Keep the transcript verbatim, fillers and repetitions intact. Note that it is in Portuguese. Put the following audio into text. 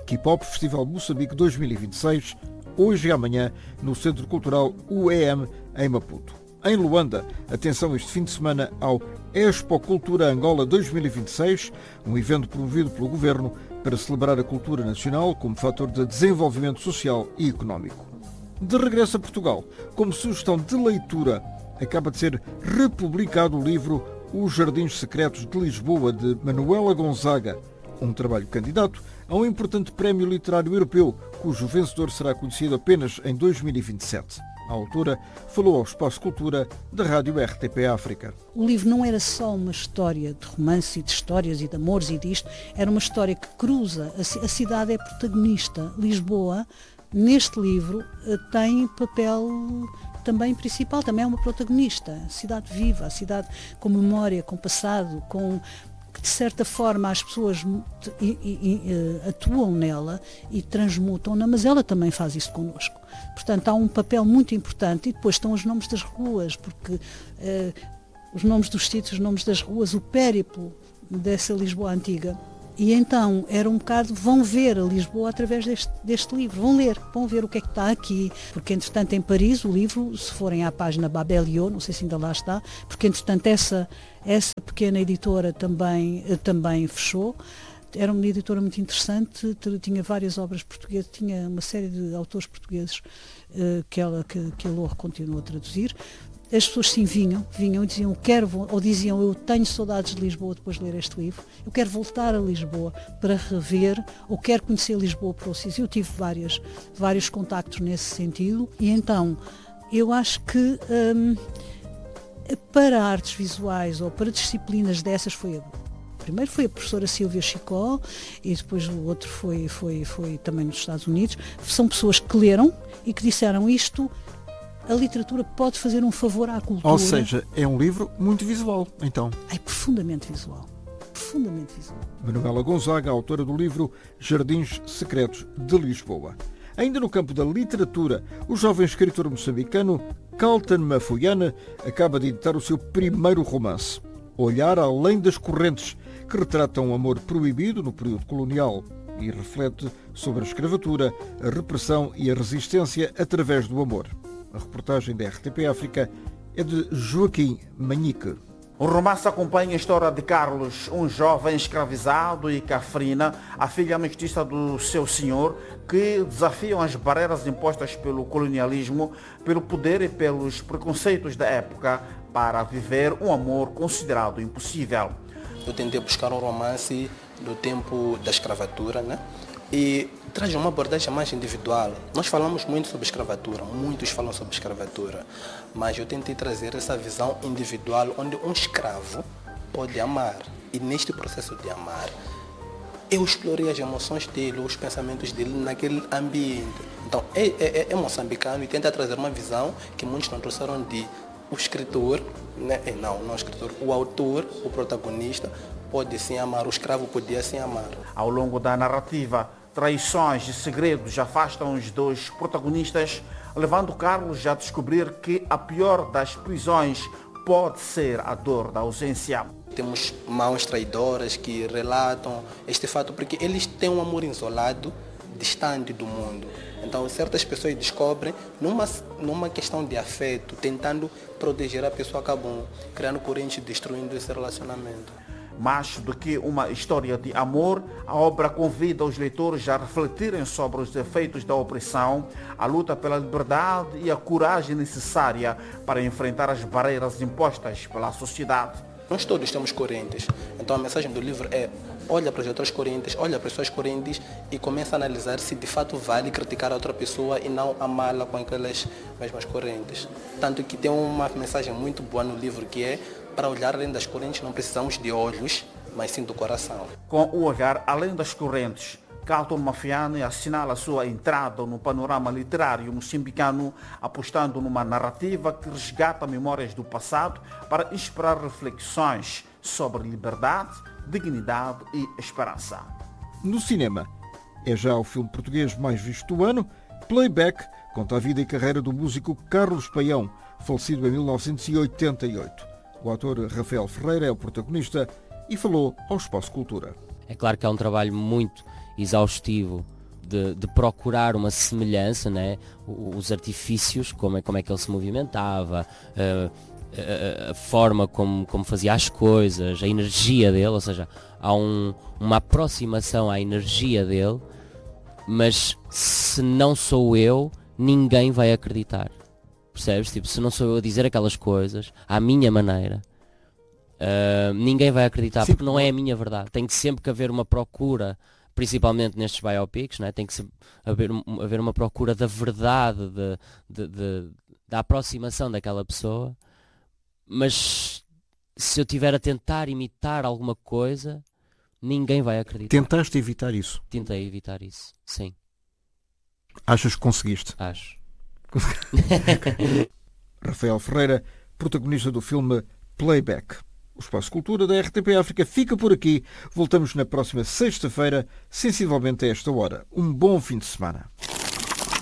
K-Pop Festival Moçambique dois mil e vinte e seis, hoje e amanhã, no Centro Cultural U E M, em Maputo. Em Luanda, atenção este fim de semana ao Expo Cultura Angola dois mil e vinte e seis, um evento promovido pelo Governo para celebrar a cultura nacional como fator de desenvolvimento social e económico. De regresso a Portugal, como sugestão de leitura, acaba de ser republicado o livro Os Jardins Secretos de Lisboa, de Manuela Gonzaga, um trabalho candidato a um importante prémio literário europeu, cujo vencedor será conhecido apenas em dois mil e vinte e sete. A autora falou ao Espaço Cultura da Rádio R T P África. O livro não era só uma história de romance e de histórias e de amores e disto, era uma história que cruza, a cidade é protagonista. Lisboa, neste livro, tem papel também principal, também é uma protagonista. A cidade viva, a cidade com memória, com passado, com... que de certa forma as pessoas e, e, e, atuam nela e transmutam-na, mas ela também faz isso connosco. Portanto, há um papel muito importante e depois estão os nomes das ruas, porque eh, os nomes dos sítios, os nomes das ruas, o périplo dessa Lisboa antiga. E então era um bocado, vão ver a Lisboa através deste, deste livro, vão ler, vão ver o que é que está aqui, porque entretanto em Paris o livro, se forem à página Babelio, não sei se ainda lá está, porque entretanto essa, essa pequena editora também, também fechou, era uma editora muito interessante, tinha várias obras portuguesas, tinha uma série de autores portugueses que, ela, que, que a Loure continuou a traduzir. As pessoas sim vinham, vinham e diziam, eu quero, ou diziam, eu tenho saudades de Lisboa depois de ler este livro, eu quero voltar a Lisboa para rever, ou quero conhecer Lisboa por outros. Eu tive várias, vários contactos nesse sentido, e então eu acho que hum, para artes visuais ou para disciplinas dessas foi a Primeiro foi a professora Silvia Chicó e depois o outro foi, foi, foi também nos Estados Unidos. São pessoas que leram e que disseram isto. A literatura pode fazer um favor à cultura. Ou seja, é um livro muito visual, então. É profundamente visual. Profundamente visual. Manuela Gonzaga, autora do livro Jardins Secretos de Lisboa. Ainda no campo da literatura, o jovem escritor moçambicano Carlton Mafuyana acaba de editar o seu primeiro romance, Olhar Além das Correntes, que retrata um amor proibido no período colonial e reflete sobre a escravatura, a repressão e a resistência através do amor. A reportagem da R T P África é de Joaquim Manique. O romance acompanha a história de Carlos, um jovem escravizado, e Cafrina, a filha mestiça do seu senhor, que desafiam as barreiras impostas pelo colonialismo, pelo poder e pelos preconceitos da época para viver um amor considerado impossível. Eu tentei buscar um romance do tempo da escravatura, né? E traz uma abordagem mais individual. Nós falamos muito sobre escravatura, muitos falam sobre escravatura, mas eu tentei trazer essa visão individual onde um escravo pode amar. E neste processo de amar, eu explorei as emoções dele, os pensamentos dele naquele ambiente. Então, é, é, é moçambicano e tenta trazer uma visão que muitos não trouxeram de o escritor, né? não, não o escritor, o autor, o protagonista, pode sim amar, o escravo podia sim amar. Ao longo da narrativa, traições e segredos afastam os dois protagonistas, levando Carlos a descobrir que a pior das prisões pode ser a dor da ausência. Temos mãos traidoras que relatam este fato porque eles têm um amor isolado, distante do mundo. Então, certas pessoas descobrem, numa, numa questão de afeto, tentando proteger a pessoa, acabam criando correntes, destruindo esse relacionamento. Mais do que uma história de amor, a obra convida os leitores a refletirem sobre os efeitos da opressão, a luta pela liberdade e a coragem necessária para enfrentar as barreiras impostas pela sociedade. Nós todos temos correntes, então a mensagem do livro é: olha para as outras correntes, olha para as suas correntes e começa a analisar se de fato vale criticar a outra pessoa e não amá-la com aquelas mesmas correntes. Tanto que tem uma mensagem muito boa no livro que é: para olhar além das correntes não precisamos de olhos, mas sim do coração. Com o olhar além das correntes, Carlton Mafuyana assinala sua entrada no panorama literário moçambicano, apostando numa narrativa que resgata memórias do passado para inspirar reflexões sobre liberdade, dignidade e esperança. No cinema, é já o filme português mais visto do ano. Playback conta a vida e carreira do músico Carlos Paião, falecido em mil novecentos e oitenta e oito. O ator Rafael Ferreira é o protagonista e falou ao Espaço Cultura. É claro que é um trabalho muito exaustivo de, de procurar uma semelhança, né? Os artifícios, como é, como é que ele se movimentava, uh, a, a forma como, como fazia as coisas, a energia dele, ou seja, há um, uma aproximação à energia dele, mas se não sou eu, ninguém vai acreditar. Percebes? Tipo, se não sou eu a dizer aquelas coisas à minha maneira, uh, ninguém vai acreditar. Sim, porque não é a minha verdade. Tem que sempre que haver uma procura, principalmente nestes biopics, né? Tem que sempre haver, haver uma procura da verdade, de, de, de, da aproximação daquela pessoa. Mas se eu estiver a tentar imitar alguma coisa, ninguém vai acreditar. Tentaste evitar isso? Tentei evitar isso, sim. Achas que conseguiste? Acho. Rafael Ferreira, protagonista do filme Playback. O Espaço Cultura da R T P África fica por aqui. Voltamos na próxima sexta-feira, sensivelmente a esta hora. Um bom fim de semana.